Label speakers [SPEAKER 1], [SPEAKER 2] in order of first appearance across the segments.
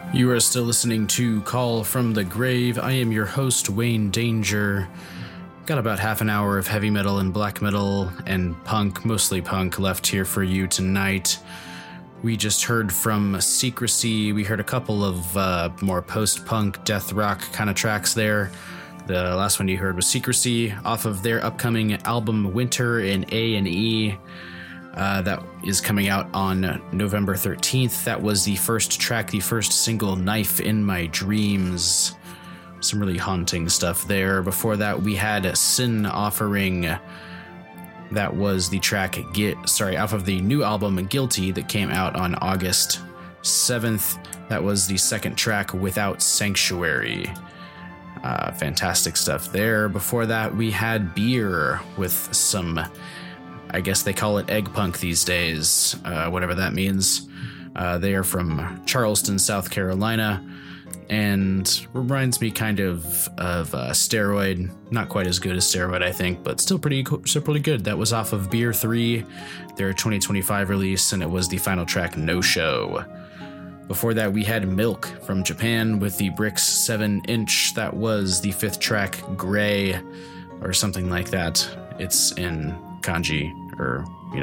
[SPEAKER 1] You are still listening to Call from the Grave. I am your host, Wayne Danger. Got about half an hour of heavy metal and black metal and punk, mostly punk, left here for you tonight. We just heard from Secrecy. We heard a couple of more post-punk, death rock kind of tracks there. The last one you heard was Secrecy off of their upcoming album Winter in A&E. That is coming out on November 13th. That was the first track, the first single, Knife in My Dreams. Some really haunting stuff there. Before that, we had Sin Offering. That was the track, off of the new album Guilty that came out on August 7th. That was the second track, Without Sanctuary. Fantastic stuff there. Before that, we had Beer with some, I guess they call it egg punk these days, whatever that means. They are from Charleston, South Carolina, and reminds me kind of Steroid. Not quite as good as Steroid, I think, but still pretty good. That was off of Beer 3, their 2025 release, and it was the final track, No Show. Before that, we had Milk from Japan with the Brix 7-inch. That was the fifth track, Gray, or something like that. It's in kanji, or,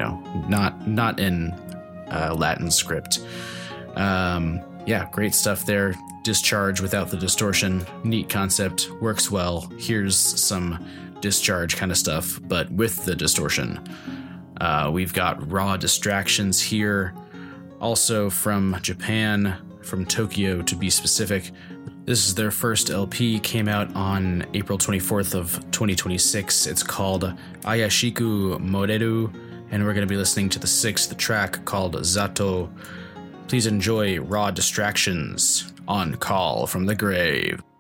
[SPEAKER 1] not in Latin script. Great stuff there. Discharge without the distortion. Neat concept. Works well. Here's some Discharge kind of stuff, but with the distortion. We've got Raw Distractions here. Also from Japan, from Tokyo to be specific. This is their first LP, came out on April 24th of 2026. It's called Ayashiku Moreru, and we're going to be listening to the sixth track called Zato. Please enjoy Raw Distractions on Call from the Grave.